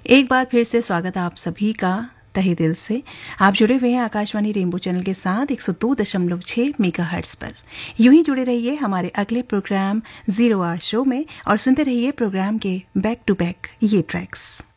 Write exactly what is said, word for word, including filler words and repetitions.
एक बार फिर से स्वागत है आप सभी का तहे दिल से। आप जुड़े हुए हैं आकाशवाणी रेनबो चैनल के साथ एक सौ दो दशमलव छह मेगाहर्ट्ज पर। यूं ही जुड़े रहिए हमारे अगले प्रोग्राम जीरो आवर शो में और सुनते रहिए प्रोग्राम के बैक टू बैक ये ट्रैक्स।